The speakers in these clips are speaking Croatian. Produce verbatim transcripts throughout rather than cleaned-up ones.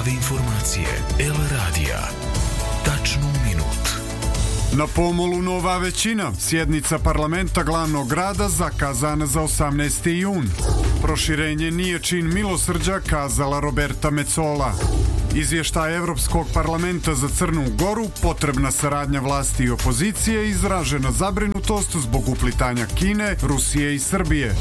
Prave informacije. El Radija. Tačno u minut. Na pomolu nova većina. Sjednica parlamenta glavnog grada zakazana za osamnaesti jun. Proširenje nije čin milosrđa, kazala Roberta Metsola. Izvještaj Evropskog parlamenta za Crnu Goru, potrebna saradnja vlasti i opozicije, izražena zabrinutost zbog uplitanja Kine, Rusije i Srbije.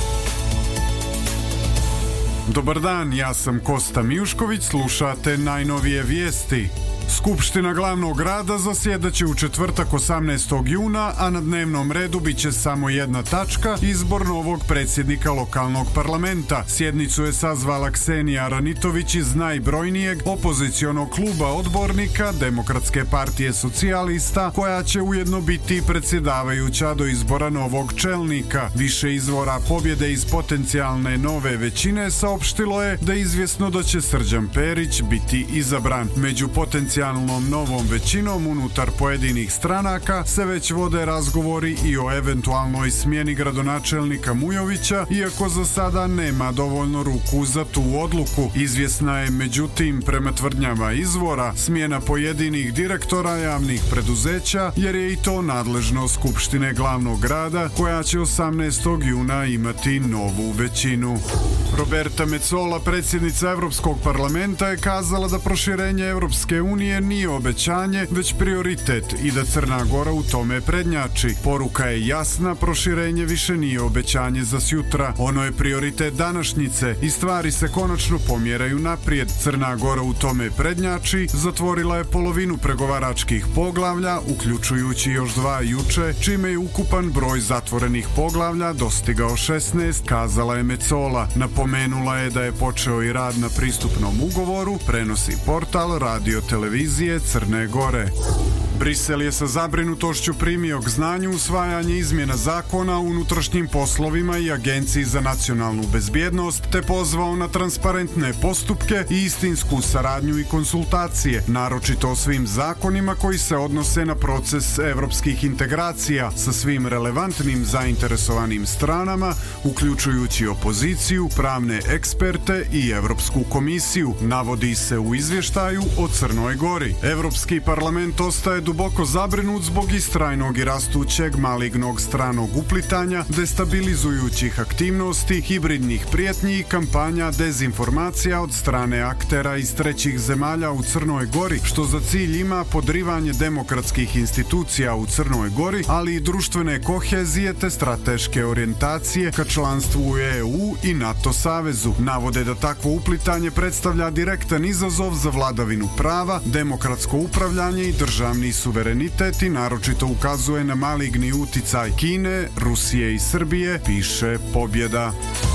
Dobar dan, ja sam Kosta Mijušković, slušate najnovije vijesti. Skupština glavnog grada zasjedaće u četvrtak osamnaestog juna, a na dnevnom redu bit će samo jedna tačka, izbor novog predsjednika lokalnog parlamenta. Sjednicu je sazvala Ksenija Ranitović iz najbrojnijeg opozicionog kluba odbornika Demokratske partije socijalista, koja će ujedno biti predsjedavajuća do izbora novog čelnika. Više izvora pobjede iz potencijalne nove većine saopštilo je da je izvjesno da će Srđan Perić biti izabran. Među potencijalnom novom većinom unutar pojedinih stranaka se već vode razgovori i o eventualnoj smjeni gradonačelnika Mujovića, iako za sada nema dovoljno ruku za tu odluku. Izvjesna je, međutim, prema tvrdnjama izvora, smjena pojedinih direktora javnih preduzeća, jer je i to nadležno Skupštine glavnog grada, koja će osamnaestog juna imati novu većinu. Roberta Metsola, predsjednica Evropskog parlamenta, je kazala da proširenje Evropske unije nije obećanje, već prioritet i da Crna Gora u tome prednjači. Poruka je jasna, proširenje više nije obećanje za sjutra. Ono je prioritet današnjice i stvari se konačno pomjeraju naprijed. Crna Gora u tome prednjači, zatvorila je polovinu pregovaračkih poglavlja, uključujući još dva juče, čime je ukupan broj zatvorenih poglavlja dostigao šesnaest, kazala je Metsola. Napomenula je da je počeo i rad na pristupnom ugovoru, prenosi portal Radio Televizije Crne Gore. Brisel je sa zabrinutošću primio k znanju usvajanje izmjena zakona o unutrašnjim poslovima i Agenciji za nacionalnu bezbjednost, te pozvao na transparentne postupke i istinsku saradnju i konsultacije, naročito o svim zakonima koji se odnose na proces evropskih integracija sa svim relevantnim zainteresovanim stranama, uključujući opoziciju, pravne eksperte i Evropsku komisiju, navodi se u izvještaju o Crnoj Gori. Evropski parlament ostaje duboko zabrinut zbog istrajnog i rastućeg malignog stranog uplitanja, destabilizujućih aktivnosti, hibridnih prijetnji i kampanja dezinformacija od strane aktera iz trećih zemalja u Crnoj Gori, što za cilj ima podrivanje demokratskih institucija u Crnoj Gori, ali i društvene kohezije te strateške orijentacije ka članstvu u E U i NATO savezu. Navode da takvo uplitanje predstavlja direktan izazov za vladavinu prava, demokratsko upravljanje i državni suverenitet i naročito ukazuje na maligni uticaj Kine, Rusije i Srbije, piše Pobjeda.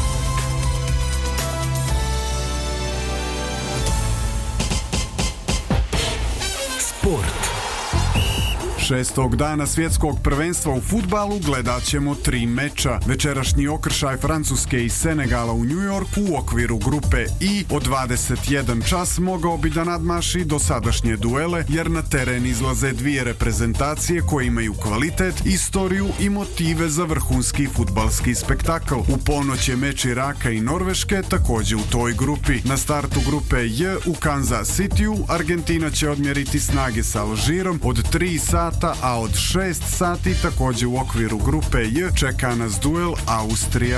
Sport. Šestog dana svjetskog prvenstva u fudbalu gledat ćemo tri meča. Večerašnji okršaj Francuske i Senegala u New Yorku u okviru grupe I od dvadeset jedan čas mogao bi da nadmaši dosadašnje duele, jer na teren izlaze dvije reprezentacije koje imaju kvalitet, istoriju i motive za vrhunski fudbalski spektakl. U ponoć je meč Iraka i Norveške također u toj grupi. Na startu grupe J u Kansas Cityu Argentina će odmjeriti snage sa Alžirom od tri sata, a od šest sati također u okviru grupe J čeka nas duel Austrija